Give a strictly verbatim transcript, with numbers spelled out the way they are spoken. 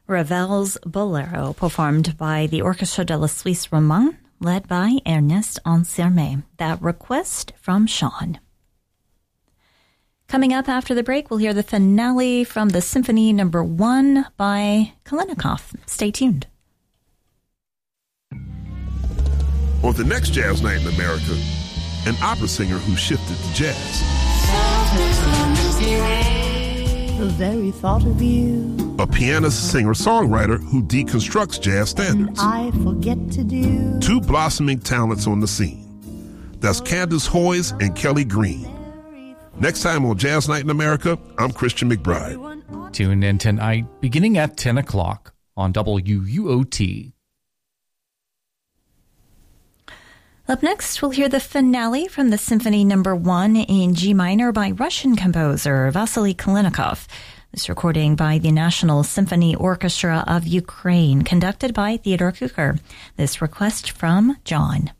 Ravel's Bolero, performed by the Orchestre de la Suisse Romande, led by Ernest Ansermet. That request from Sean. Coming up after the break, we'll hear the finale from the Symphony Number One by Kalinikov. Stay tuned. On the next Jazz Night in America, an opera singer who shifted to jazz. The very thought of you. A pianist, singer, songwriter who deconstructs jazz standards. I forget to do. Two blossoming talents on the scene. That's Candace Hoyes and Kelly Green. Next time on Jazz Night in America, I'm Christian McBride. Tune in tonight, beginning at ten o'clock on W U O T. Up next, we'll hear the finale from the Symphony Number One in G minor by Russian composer Vasily Kalinikov. This recording by the National Symphony Orchestra of Ukraine, conducted by Theodore Kucher. This request from John.